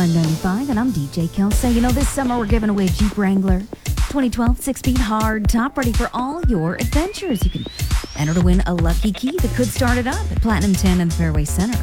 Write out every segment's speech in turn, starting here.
Live 95, and I'm DJ Kelsey. You know, this summer we're giving away a Jeep Wrangler 2012 6-speed hard top, ready for all your adventures. You can enter to win a lucky key that could start it up at Platinum 10 and Fairway Center.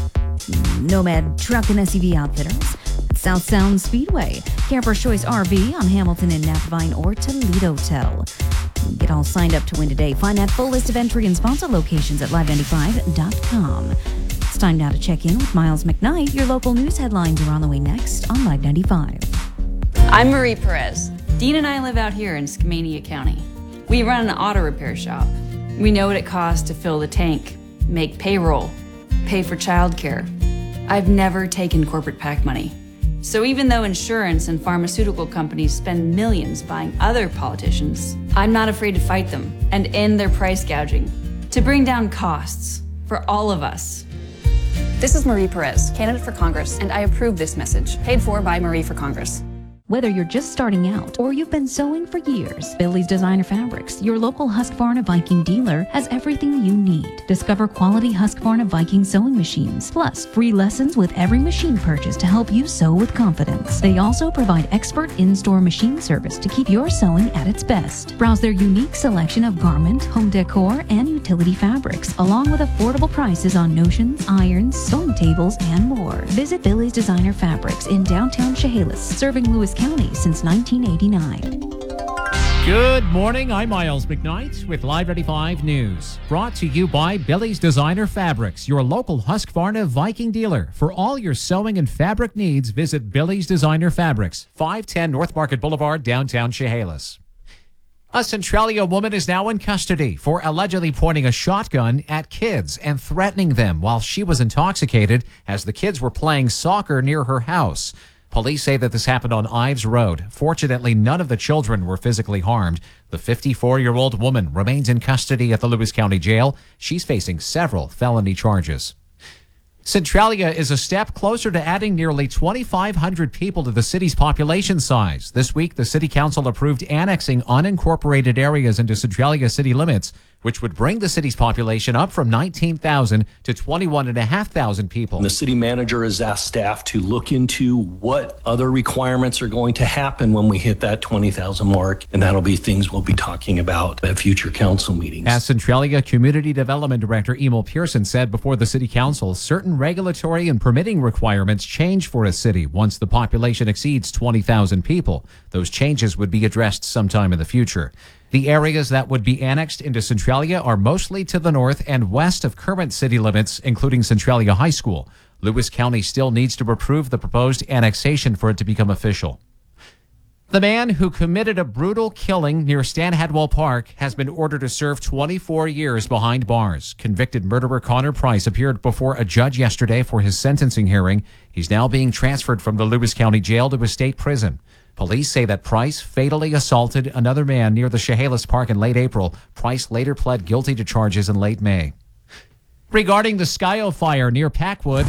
Nomad Truck and SUV Outfitters, South Sound Speedway, Camper's Choice RV on Hamilton and Napvine or Toledo Tel. Get all signed up to win today. Find that full list of entry and sponsor locations at live95.com. It's time now to check in with Miles McKnight. Your local news headlines are on the way next on Live 95. I'm Marie Perez. Dean and I live out here in Skamania County. We run an auto repair shop. We know what it costs to fill the tank, make payroll, pay for childcare. I've never taken corporate PAC money. So even though insurance and pharmaceutical companies spend millions buying other politicians, I'm not afraid to fight them and end their price gouging to bring down costs for all of us. This is Marie Perez, candidate for Congress, and I approve this message, paid for by Marie for Congress. Whether you're just starting out or you've been sewing for years, Billy's Designer Fabrics, your local Husqvarna Viking dealer, has everything you need. Discover quality Husqvarna Viking sewing machines, plus free lessons with every machine purchase to help you sew with confidence. They also provide expert in-store machine service to keep your sewing at its best. Browse their unique selection of garment, home decor, and utility fabrics, along with affordable prices on notions, irons, sewing tables, and more. Visit Billy's Designer Fabrics in downtown Chehalis, serving Lewis County since 1989. Good morning. I'm Miles McKnight with Live 95 News. Brought to you by Billy's Designer Fabrics, your local Husqvarna Viking dealer. For all your sewing and fabric needs, visit Billy's Designer Fabrics, 510 North Market Boulevard, downtown Chehalis. A Centralia woman is now in custody for allegedly pointing a shotgun at kids and threatening them while she was intoxicated as the kids were playing soccer near her house. Police say that this happened on Ives Road. Fortunately, none of the children were physically harmed. The 54-year-old woman remains in custody at the Lewis County Jail. She's facing several felony charges. Centralia is a step closer to adding nearly 2,500 people to the city's population size. This week, the city council approved annexing unincorporated areas into Centralia city limits, which would bring the city's population up from 19,000 to 21,500 people. The city manager has asked staff to look into what other requirements are going to happen when we hit that 20,000 mark, and that'll be things we'll be talking about at future council meetings. As Centralia Community Development Director Emil Pearson said before the city council, certain regulatory and permitting requirements change for a city once the population exceeds 20,000 people. Those changes would be addressed sometime in the future. The areas that would be annexed into Centralia are mostly to the north and west of current city limits, including Centralia High School. Lewis County still needs to approve the proposed annexation for it to become official. The man who committed a brutal killing near Stanhadwell Park has been ordered to serve 24 years behind bars. Convicted murderer Connor Price appeared before a judge yesterday for his sentencing hearing. He's now being transferred from the Lewis County Jail to a state prison. Police say that Price fatally assaulted another man near the Chehalis Park in late April. Price later pled guilty to charges in late May. Regarding the Skyo fire near Packwood,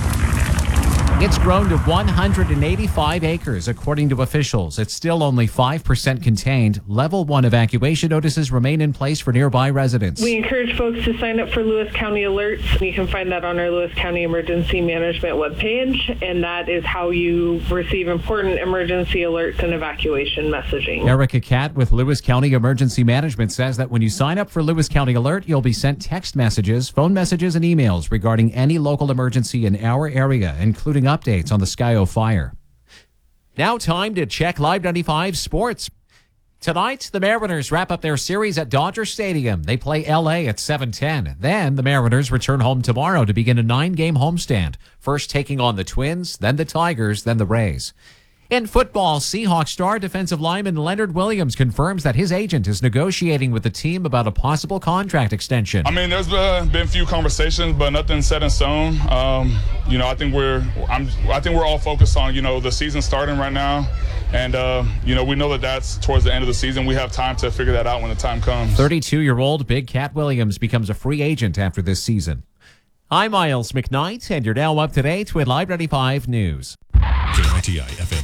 it's grown to 185 acres, according to officials. It's still only 5% contained. Level 1 evacuation notices remain in place for nearby residents. We encourage folks to sign up for Lewis County Alerts. You can find that on our Lewis County Emergency Management webpage, and that is how you receive important emergency alerts and evacuation messaging. Erica Catt with Lewis County Emergency Management says that when you sign up for Lewis County Alert, you'll be sent text messages, phone messages, and emails regarding any local emergency in our area, including updates on the Skyo fire. Now time to check Live 95 sports. Tonight, the Mariners wrap up their series at Dodger Stadium. They play LA at 7:10. Then the Mariners return home tomorrow to begin a 9-game homestand. First taking on the Twins, then the Tigers, then the Rays. In football, Seahawks star defensive lineman Leonard Williams confirms that his agent is negotiating with the team about a possible contract extension. I mean, there's been a few conversations, but nothing set in stone. I think we're all focused on the season starting right now, and we know that that's towards the end of the season. We have time to figure that out when the time comes. 32-year-old Big Cat Williams becomes a free agent after this season. I'm Miles McKnight, and you're now up to date with Live 95 News. KITI FM.